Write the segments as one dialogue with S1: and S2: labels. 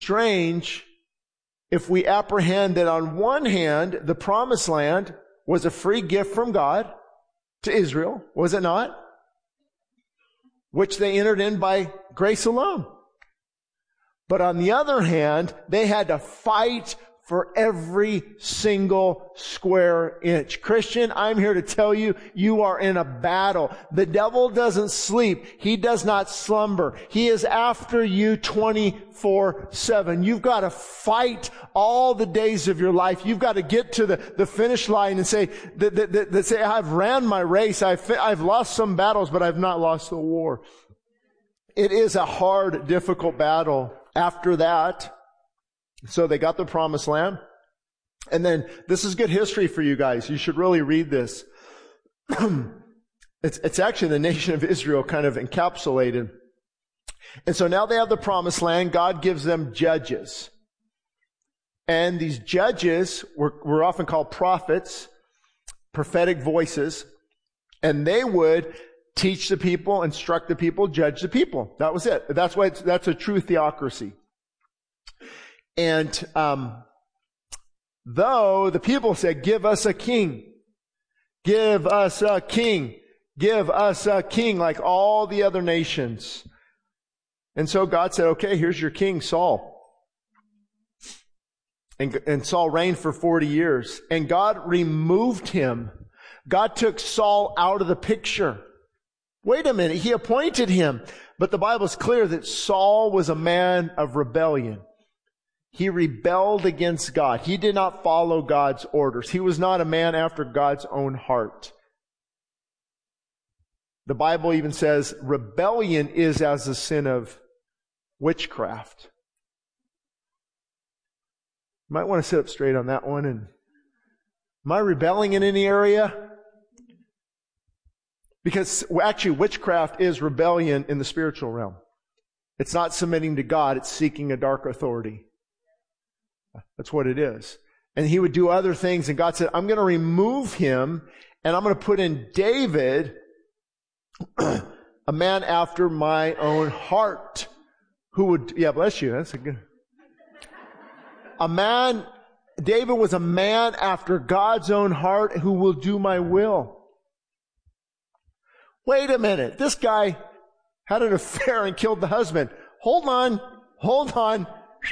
S1: strange if we apprehend that on one hand, the promised land was a free gift from God to Israel, was it not? Which they entered in by grace alone. But on the other hand, they had to fight for every single square inch. Christian, I'm here to tell you, you are in a battle. The devil doesn't sleep. He does not slumber. He is after you 24/7. You've got to fight all the days of your life. You've got to get to the finish line and say, I've ran my race. I've lost some battles, but I've not lost the war. It is a hard, difficult battle. After that, so they got the promised land. And then, this is good history for you guys. You should really read this. It's actually the nation of Israel kind of encapsulated. And so now they have the promised land. God gives them judges. And these judges were often called prophets, prophetic voices. And they would teach the people, instruct the people, judge the people. That was it. That's why that's a true theocracy. And though the people said, give us a king, give us a king, give us a king, like all the other nations. And so God said, okay, here's your king, Saul. And Saul reigned for 40 years. And God removed him. God took Saul out of the picture. Wait a minute, he appointed him. But the Bible is clear that Saul was a man of rebellion. He rebelled against God. He did not follow God's orders. He was not a man after God's own heart. The Bible even says rebellion is as the sin of witchcraft. You might want to sit up straight on that one. And am I rebelling in any area? Because actually witchcraft is rebellion in the spiritual realm. It's not submitting to God, it's seeking a dark authority. That's what it is. And he would do other things, and God said, I'm going to remove him, and I'm going to put in David, a man after my own heart, who would, yeah, bless you, that's a good, David was a man after God's own heart who will do my will. Wait a minute, this guy had an affair and killed the husband. Hold on.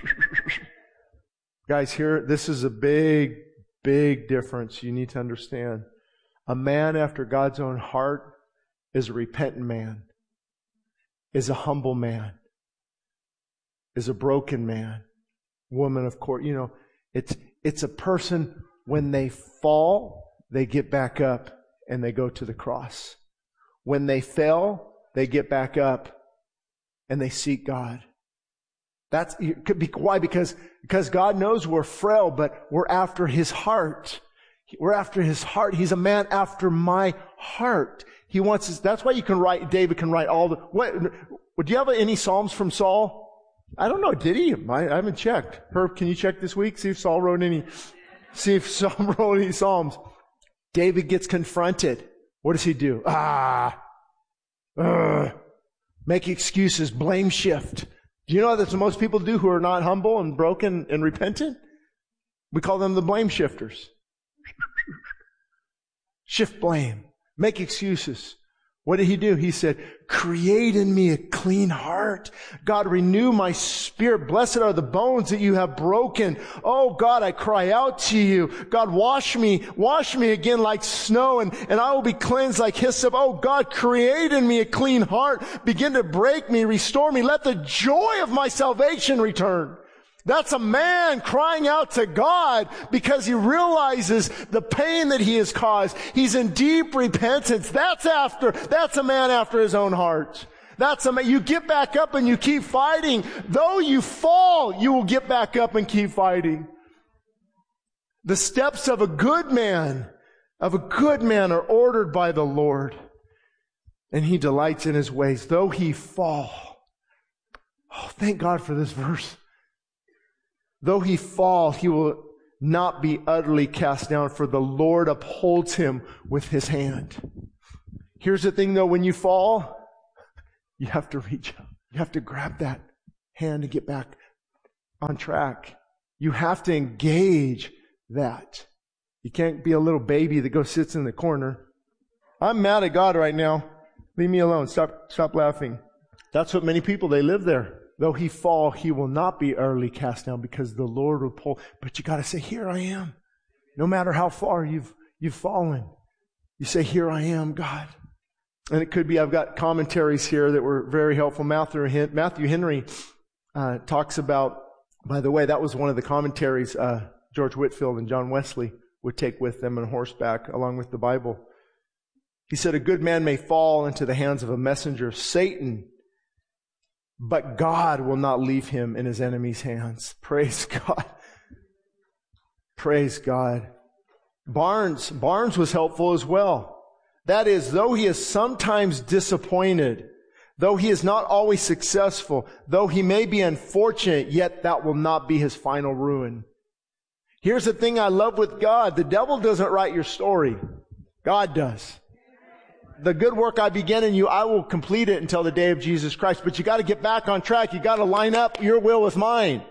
S1: Guys, here, this is a big, big difference you need to understand. A man after God's own heart is a repentant man, is a humble man, is a broken man, woman of course. You know, it's a person, when they fall, they get back up and they go to the cross. When they fail, they get back up and they seek God. Why? Because God knows we're frail, but we're after His heart. We're after His heart. He's a man after my heart. He wants us. That's why David can write all the, do you have any Psalms from Saul? I don't know. Did he? I haven't checked. Herb, can you check this week? See if Saul wrote any Psalms. David gets confronted. What does he do? Make excuses, blame shift. Do you know that's what most people do who are not humble and broken and repentant? We call them the blame shifters. Shift blame. Make excuses. What did he do? He said, create in me a clean heart. God, renew my spirit. Blessed are the bones that you have broken. Oh God, I cry out to you. God, wash me again like snow, and I will be cleansed like hyssop. Oh God, create in me a clean heart. Begin to break me, restore me. Let the joy of my salvation return. That's a man crying out to God because he realizes the pain that he has caused. He's in deep repentance. That's a man after his own heart. That's a man. You get back up and you keep fighting. Though you fall, you will get back up and keep fighting. The steps of a good man are ordered by the Lord, and he delights in his ways. Though he fall. Oh, thank God for this verse. Though he fall, he will not be utterly cast down, for the Lord upholds him with His hand. Here's the thing though, when you fall, you have to reach out. You have to grab that hand to get back. on track. You have to engage that. You can't be a little baby that goes sits in the corner. I'm mad at God right now. Leave me alone. Stop laughing. That's what many people, they live there. Though he fall, he will not be utterly cast down, because the Lord will pull. But you got to say, here I am. No matter how far you've fallen, you say, here I am, God. And it could be, I've got commentaries here that were very helpful. Matthew Henry talks about, by the way, that was one of the commentaries George Whitefield and John Wesley would take with them on horseback along with the Bible. He said, a good man may fall into the hands of a messenger of Satan, but God will not leave him in his enemy's hands. Praise God. Praise God. Barnes was helpful as well. That is, though he is sometimes disappointed, though he is not always successful, though he may be unfortunate, yet that will not be his final ruin. Here's the thing I love with God. The devil doesn't write your story. God does. The good work I began in you, I will complete it until the day of Jesus Christ. But you got to get back on track. You got to line up your will with mine.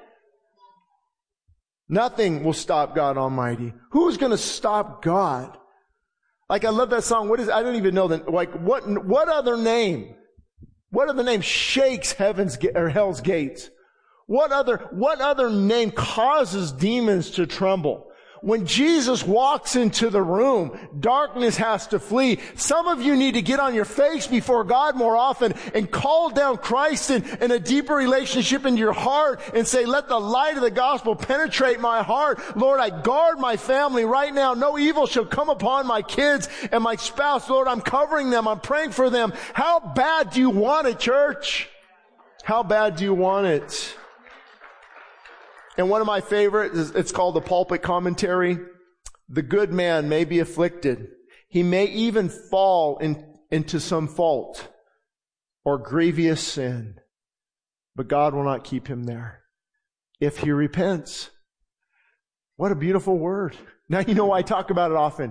S1: Nothing will stop God Almighty. Who's going to stop God? Like, I love that song. I don't even know that. Like, what other name? What other name shakes hell's gates? What other name causes demons to tremble? When Jesus walks into the room, darkness has to flee. Some of you need to get on your face before God more often and call down Christ in a deeper relationship into your heart and say, let the light of the gospel penetrate my heart. Lord, I guard my family right now. No evil shall come upon my kids and my spouse. Lord, I'm covering them. I'm praying for them. How bad do you want it, church? How bad do you want it? And one of my favorites, it's called the Pulpit Commentary. The good man may be afflicted. He may even fall into some fault or grievous sin. But God will not keep him there if he repents. What a beautiful word. Now you know why I talk about it often.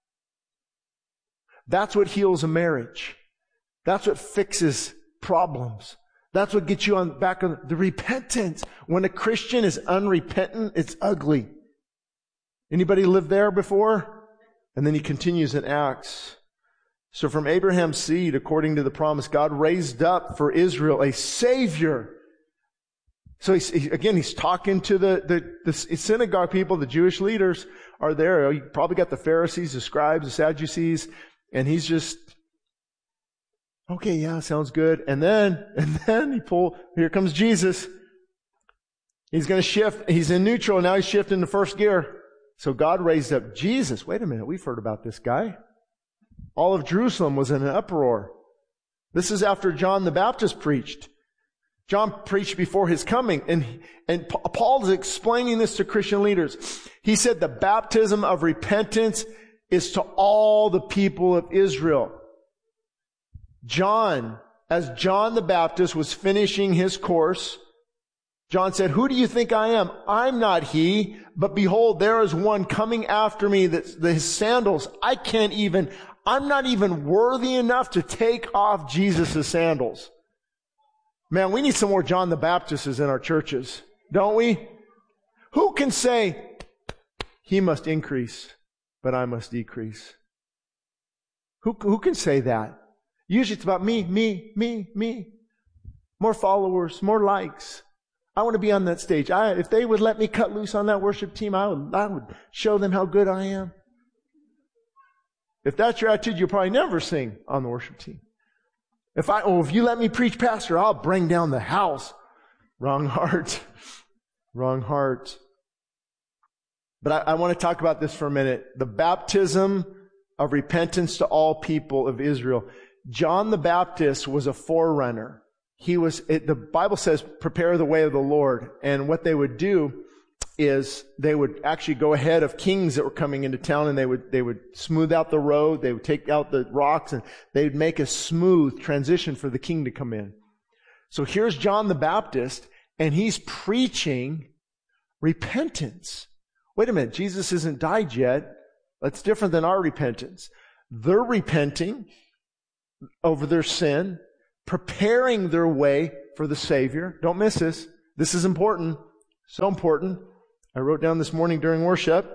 S1: That's what heals a marriage. That's what fixes problems. That's what gets you back on the repentance. When a Christian is unrepentant, it's ugly. Anybody lived there before? And then he continues in Acts. So from Abraham's seed, according to the promise, God raised up for Israel a Savior. So he's talking to the synagogue people, the Jewish leaders are there. You probably got the Pharisees, the scribes, the Sadducees, and he's just, okay, yeah, sounds good. And then here comes Jesus. He's going to shift. He's in neutral. Now he's shifting to first gear. So God raised up Jesus. Wait a minute. We've heard about this guy. All of Jerusalem was in an uproar. This is after John the Baptist preached. John preached before his coming. And Paul is explaining this to Christian leaders. He said the baptism of repentance is to all the people of Israel. As John the Baptist was finishing his course, John said, who do you think I am? I'm not he, but behold, there is one coming after me his sandals. I'm not even worthy enough to take off Jesus' sandals. Man, we need some more John the Baptists in our churches, don't we? Who can say, he must increase, but I must decrease? Who can say that? Usually it's about me. More followers, more likes. I want to be on that stage. If they would let me cut loose on that worship team, I would show them how good I am. If that's your attitude, you'll probably never sing on the worship team. If you let me preach, Pastor, I'll bring down the house. Wrong heart. Wrong heart. But I want to talk about this for a minute. The baptism of repentance to all people of Israel. John the Baptist was a forerunner. The Bible says, prepare the way of the Lord. And what they would do is they would actually go ahead of kings that were coming into town, and they would smooth out the road. They would take out the rocks, and they'd make a smooth transition for the king to come in. So here's John the Baptist, and he's preaching repentance. Wait a minute, Jesus isn't died yet. That's different than our repentance. They're repenting over their sin, preparing their way for the Savior. Don't miss this. This is important. So important. I wrote down this morning during worship,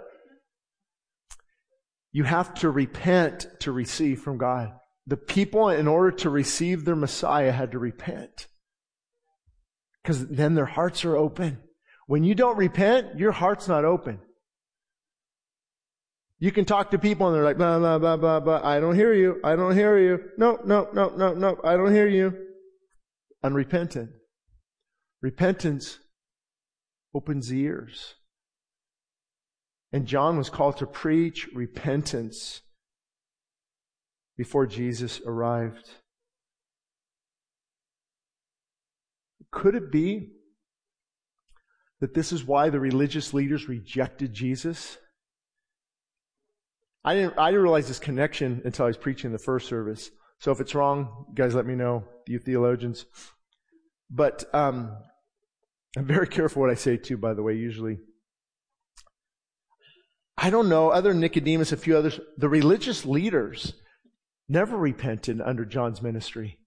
S1: you have to repent to receive from God. The people, in order to receive their Messiah, had to repent. Because then their hearts are open. When you don't repent, your heart's not open. You can talk to people and they're like, blah, blah, blah, blah, blah. I don't hear you. I don't hear you. No, no, no, no, no. I don't hear you. Unrepentant. Repentance opens the ears. And John was called to preach repentance before Jesus arrived. Could it be that this is why the religious leaders rejected Jesus? I didn't realize this connection until I was preaching the first service. So if it's wrong, guys, let me know, you theologians. But I'm very careful what I say too, by the way, usually. I don't know, other than Nicodemus, a few others, the religious leaders never repented under John's ministry.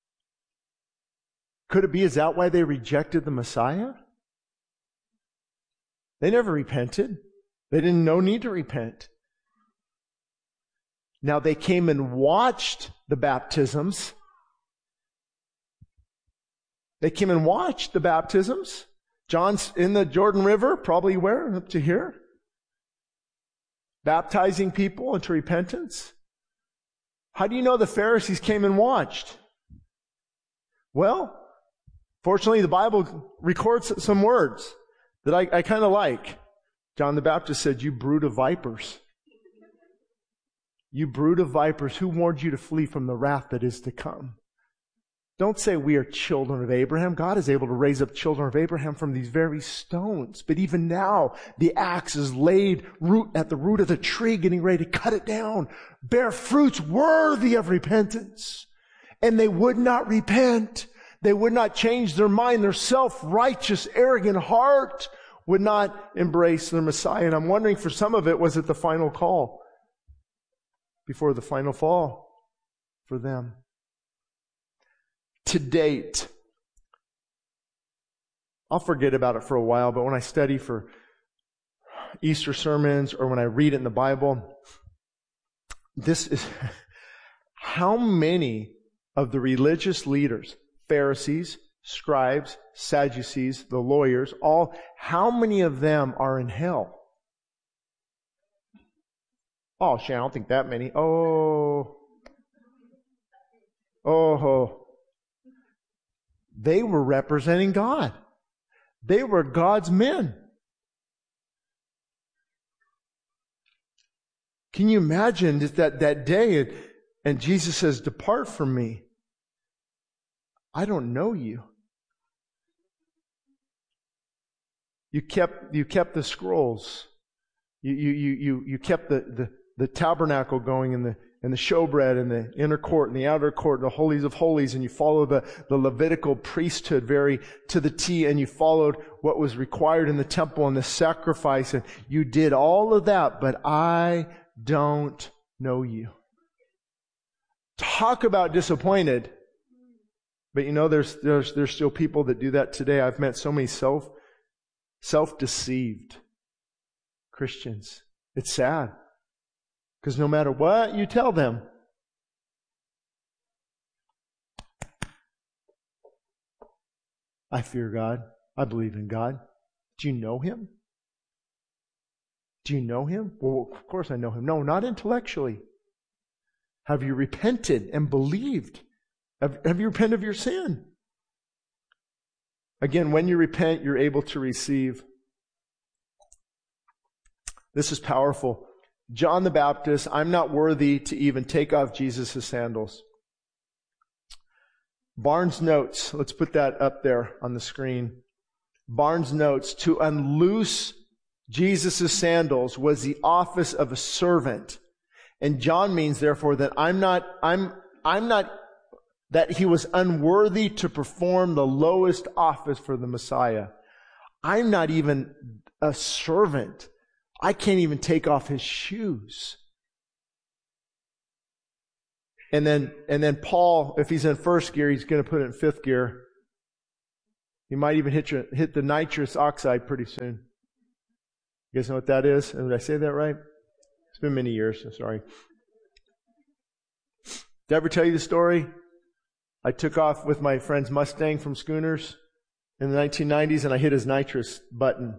S1: Could it be, is that why they rejected the Messiah? They never repented. They didn't no need to repent. Now they came and watched the baptisms. They came and watched the baptisms. John's in the Jordan River, probably where? Up to here. Baptizing people into repentance. How do you know the Pharisees came and watched? Well, fortunately the Bible records some words that I kind of like. John the Baptist said, "You brood of vipers. You brood of vipers, who warned you to flee from the wrath that is to come?" Don't say we are children of Abraham. God is able to raise up children of Abraham from these very stones. But even now, the axe is laid at the root of the tree, getting ready to cut it down. Bear fruits worthy of repentance. And they would not repent. They would not change their mind. Their self-righteous, arrogant heart would not embrace their Messiah. And I'm wondering, for some of it, was it the final call before the final fall for them? To date, I'll forget about it for a while, but when I study for Easter sermons or when I read it in the Bible, this is how many of the religious leaders, Pharisees, scribes, Sadducees, the lawyers, how many of them are in hell? Oh, Shane, I don't think that many. Oh. They were representing God. They were God's men. Can you imagine that day and Jesus says, "Depart from me. I don't know you." You kept the scrolls. You kept the tabernacle going in the showbread and the inner court and the outer court, the holies of holies, and you follow the Levitical priesthood very to the T, and you followed what was required in the temple and the sacrifice, and you did all of that, but I don't know you. Talk about disappointed. But you know, there's still people that do that today. I've met so many self-deceived Christians. It's sad. Because no matter what you tell them, I fear God. I believe in God. Do you know Him? Do you know Him? Well, of course I know Him. No, not intellectually. Have you repented and believed? Have you repented of your sin? Again, when you repent, you're able to receive. This is powerful. John the Baptist, "I'm not worthy to even take off Jesus' sandals." Barnes notes, let's put that up there on the screen. Barnes notes, to unloose Jesus' sandals was the office of a servant. And John means, therefore, that I'm not, that he was unworthy to perform the lowest office for the Messiah. I'm not even a servant. I can't even take off his shoes. And then Paul, if he's in first gear, he's going to put it in fifth gear. You might even hit the nitrous oxide pretty soon. You guys know what that is? Did I say that right? It's been many years, so sorry. Did I ever tell you the story? I took off with my friend's Mustang from Schooners in the 1990s, and I hit his nitrous button.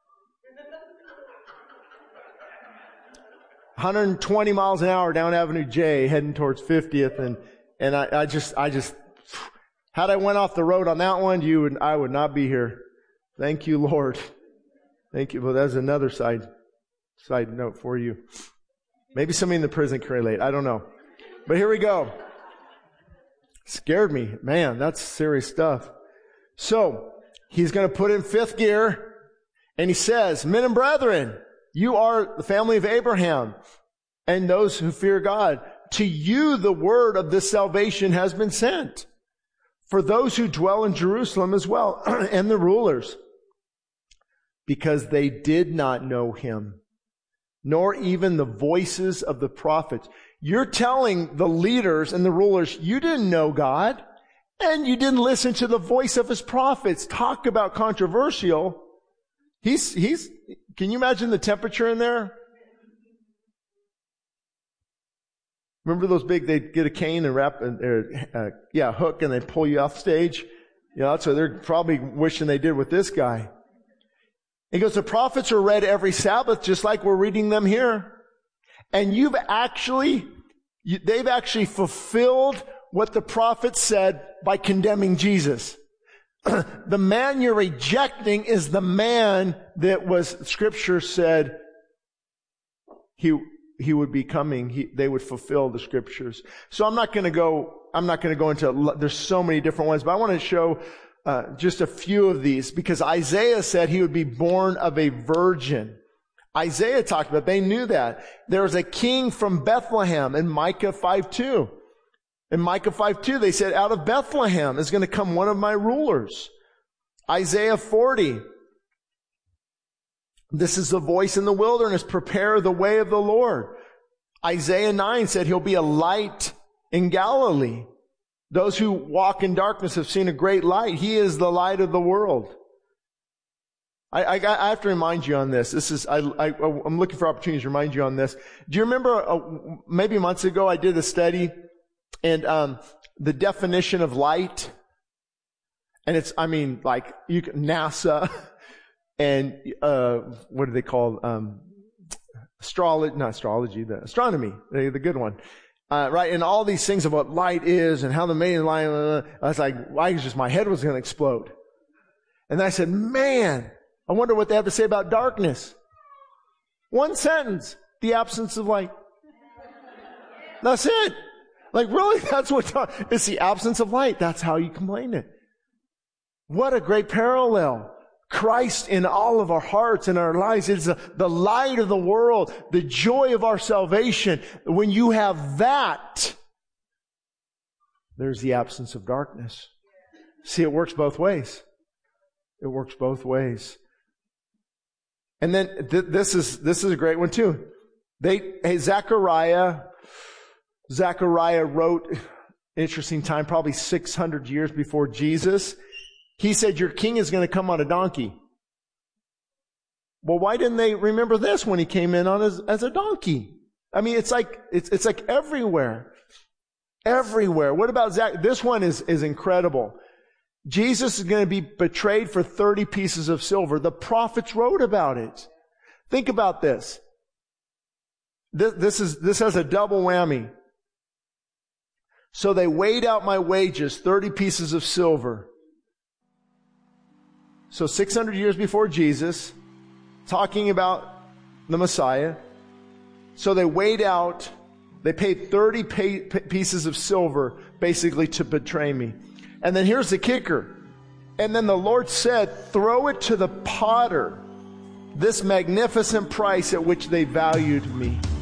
S1: 120 miles an hour down Avenue J, heading towards 50th, and I just, had I went off the road on that one, I would not be here. Thank you, Lord. Thank you. Well, that's another side note for you. Maybe somebody in the prison can relate. I don't know. But here we go. Scared me. Man, that's serious stuff. So, he's going to put in fifth gear, and he says, men and brethren, you are the family of Abraham and those who fear God. To you the word of this salvation has been sent. For those who dwell in Jerusalem as well, and the rulers, because they did not know him, nor even the voices of the prophets. You're telling the leaders and the rulers, you didn't know God, and you didn't listen to the voice of his prophets. Talk about controversial. Can you imagine the temperature in there? Remember those big, they'd get a cane and hook, and they'd pull you off stage? That's what they're probably wishing they did with this guy. He goes, the prophets are read every Sabbath, just like we're reading them here. And they've actually fulfilled what the prophet said by condemning Jesus. The man you're rejecting is the man that Scripture said he would be coming. They would fulfill the Scriptures. So I'm not going to go into, there's so many different ones, but I want to show just a few of these, because Isaiah said he would be born of a virgin. Isaiah talked about, they knew that. There was a king from Bethlehem in Micah 5:2. In Micah 5:2, they said, out of Bethlehem is going to come one of my rulers. Isaiah 40. This is the voice in the wilderness, prepare the way of the Lord. Isaiah 9 said he'll be a light in Galilee. Those who walk in darkness have seen a great light. He is the light of the world. I have to remind you on this. I'm looking for opportunities to remind you on this. Do you remember maybe months ago I did a study and the definition of light? And NASA and what do they call astronomy, the good one. Right, and all these things of what light is and how the main light, I was like, my head was going to explode. And I said, man, I wonder what they have to say about darkness. One sentence, the absence of light. That's it. Like, really? That's it's the absence of light. That's how you explain it. What a great parallel. Christ in all of our hearts and our lives is the light of the world, the joy of our salvation. When you have that, there's the absence of darkness. See, it works both ways. It works both ways. And then this is a great one too. Zechariah wrote, interesting time, probably 600 years before Jesus. He said, your king is going to come on a donkey. Well, why didn't they remember this when he came in as a donkey? I mean, it's like everywhere. Everywhere. What about Zach? This one is incredible. Jesus is going to be betrayed for 30 pieces of silver. The prophets wrote about it. Think about this. This has a double whammy. So they weighed out my wages, 30 pieces of silver. So 600 years before Jesus, talking about the Messiah. So they weighed out, they paid 30 pieces of silver basically to betray me. And then here's the kicker. And then the Lord said, throw it to the potter, this magnificent price at which they valued me.